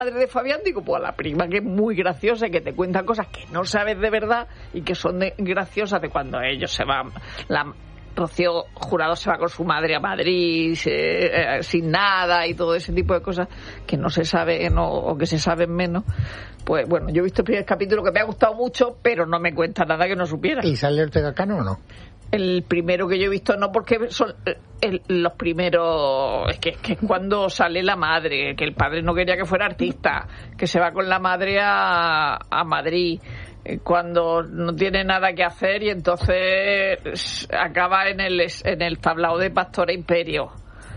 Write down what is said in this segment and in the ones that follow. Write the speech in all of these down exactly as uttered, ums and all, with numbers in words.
madre de Fabián, digo, pues a la prima, que es muy graciosa y que te cuenta cosas que no sabes de verdad y que son de, graciosas, de cuando ellos se van, la Rocío Jurado se va con su madre a Madrid se, eh, sin nada y todo ese tipo de cosas que no se saben o, o que se saben menos. Pues bueno, yo he visto el primer capítulo que me ha gustado mucho, pero no me cuenta nada que no supiera. ¿Y sale Ortega Cano o no? El primero que yo he visto no, porque son el, los primeros, es que, es que es cuando sale la madre, que el padre no quería que fuera artista, que se va con la madre a, a Madrid, cuando no tiene nada que hacer y entonces acaba en el, en el tablao de Pastora Imperio.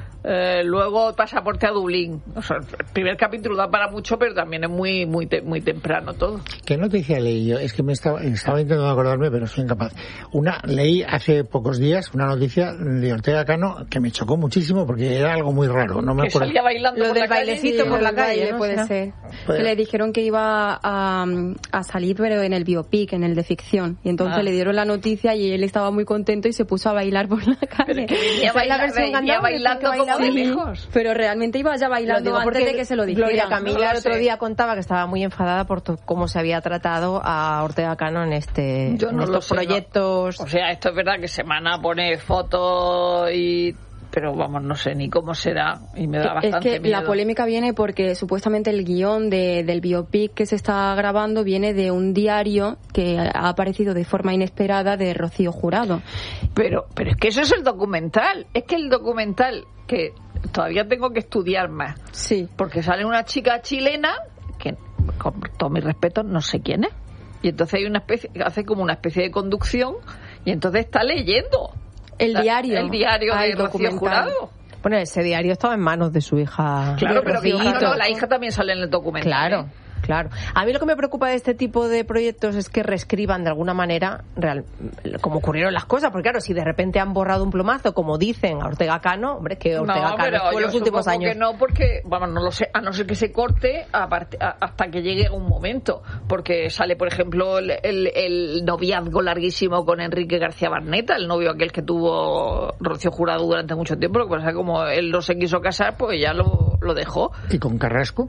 Eh, luego pasaporte a Dublín. O sea, el primer capítulo da para mucho, pero también es muy muy te, muy temprano todo. ¿Qué noticia leí yo? Es que me estaba, estaba intentando acordarme, pero soy incapaz. Una leí hace pocos días una noticia de Ortega Cano que me chocó muchísimo porque era algo muy raro. No me que acuerdo. Salía bailando lo por del la bailecito calle, por la calle, baile, ¿no? puede ¿no? ser. Pues, que le dijeron que iba a, a salir, pero en el biopic, en el de ficción. Y entonces ah. le dieron la noticia y él estaba muy contento y se puso a bailar por la calle. Pero que venía, baila, venía bailando como de lejos. Pero realmente iba ya bailando antes de que se lo dijera. Gloria Camila no el otro día contaba que estaba muy enfadada por to- cómo se había tratado a Ortega Cano en este Yo en no lo estos sé, proyectos. No. O sea, esto es verdad que Semana pone fotos y... pero vamos, no sé ni cómo será y me da bastante Es que miedo. la polémica viene porque supuestamente el guión de, del biopic que se está grabando viene de un diario que ha aparecido de forma inesperada de Rocío Jurado. Pero, pero es que eso es el documental. Es que el documental, que todavía tengo que estudiar más. Sí. Porque sale una chica chilena, que con todo mi respeto no sé quién es. Y entonces hay una especie, hace como una especie de conducción y entonces está leyendo. El diario. El diario ah, de el Rocío documental. Jurado. Bueno, ese diario estaba en manos de su hija. Claro, pero que Rocío. no, no, la hija también sale en el documental. Claro. ¿eh? Claro. A mí lo que me preocupa de este tipo de proyectos es que reescriban de alguna manera real, como ocurrieron las cosas, porque claro, si de repente han borrado un plumazo, como dicen a Ortega Cano, hombre, que Ortega no, Cano pero fue yo los últimos supongo años. que no, porque, vamos, no lo sé, a no ser que se corte a part- a, hasta que llegue un momento, porque sale, por ejemplo, el, el, el noviazgo larguísimo con Enrique García Barneta, el novio aquel que tuvo Rocío Jurado durante mucho tiempo, lo que pasa es que como él no se quiso casar, pues ya lo, lo dejó. ¿Y con Carrasco?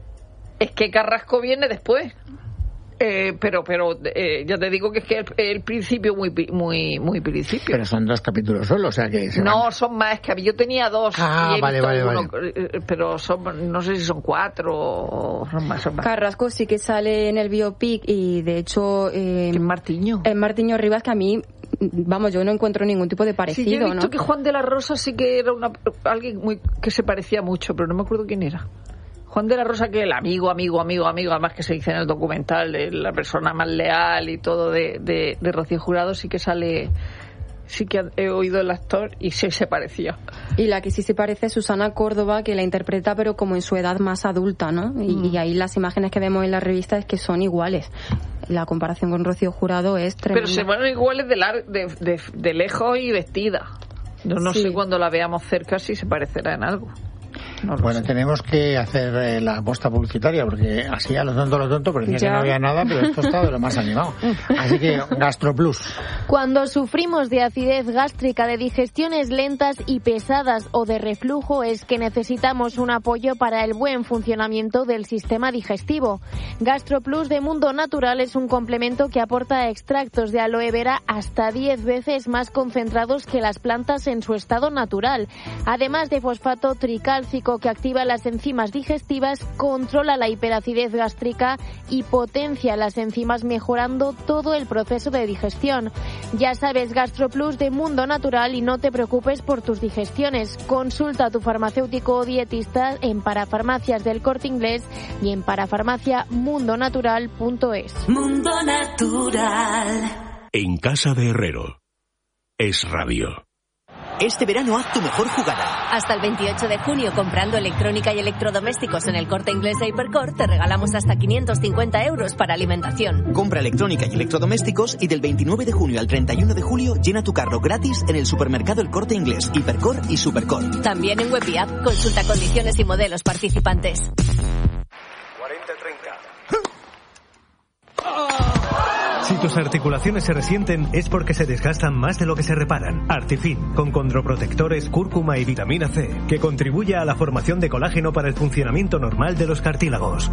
Es que Carrasco viene después. Eh, pero pero eh, ya te digo que es que el, el principio muy muy muy principio. Pero son dos capítulos solo, o sea que se no van. son más, que yo tenía dos Ah, y he vale, visto vale, uno, vale. eh, pero son, no sé si son cuatro o son más, son más. Carrasco sí que sale en el biopic y de hecho eh, ¿Quién Martiño? es Martiño Rivas, que a mí, vamos, yo no encuentro ningún tipo de parecido, Sí, yo he visto ¿no? que Juan de la Rosa sí que era una, alguien muy que se parecía mucho, pero no me acuerdo quién era. Juan de la Rosa, que el amigo, amigo, amigo, amigo, además que se dice en el documental, de la persona más leal y todo de, de, de Rocío Jurado, sí que sale, sí que he oído el actor y sí se parecía. Y la que sí se parece es Susana Córdoba, que la interpreta pero como en su edad más adulta, ¿no? Y, Mm. y ahí las imágenes que vemos en la revista es que son iguales. La comparación con Rocío Jurado es tremenda. Pero se van iguales de, lar- de, de, de lejos y vestida. Yo no Sí. sé cuando la veamos cerca si se parecerá en algo. No lo Bueno, sé. tenemos que hacer eh, la aposta publicitaria, porque así a lo tonto, lo tonto, parecía Ya. que no había nada, pero esto está de lo más animado. Así que, GastroPlus. Cuando sufrimos de acidez gástrica, de digestiones lentas y pesadas o de reflujo, es que necesitamos un apoyo para el buen funcionamiento del sistema digestivo. GastroPlus de Mundo Natural es un complemento que aporta extractos de aloe vera hasta diez veces más concentrados que las plantas en su estado natural. Además de fosfato tricálcico que activa las enzimas digestivas, controla la hiperacidez gástrica y potencia las enzimas, mejorando todo el proceso de digestión. Ya sabes, GastroPlus de Mundo Natural, y no te preocupes por tus digestiones. Consulta a tu farmacéutico o dietista en Parafarmacias del Corte Inglés y en parafarmacia mundo natural punto es. Mundo Natural. En casa de Herrero. Es radio. Este verano haz tu mejor jugada. Hasta el veintiocho de junio, comprando electrónica y electrodomésticos en el Corte Inglés e Hipercor, te regalamos hasta quinientos cincuenta euros para alimentación. Compra electrónica y electrodomésticos y del veintinueve de junio al treinta y uno de julio llena tu carro gratis en el supermercado El Corte Inglés, Hipercor y Supercor. También en web y app. Consulta condiciones y modelos participantes. cuarenta treinta. Si tus articulaciones se resienten es porque se desgastan más de lo que se reparan. Artifin, con condroprotectores, cúrcuma y vitamina C, que contribuye a la formación de colágeno para el funcionamiento normal de los cartílagos.